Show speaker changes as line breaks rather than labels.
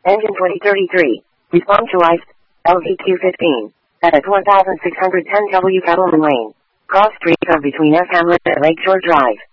Engine 2033. Response to ICE. LVQ-15. At 1610 W Cattleman Lane. Cross streets are between S. Hamlet and Lakeshore Drive.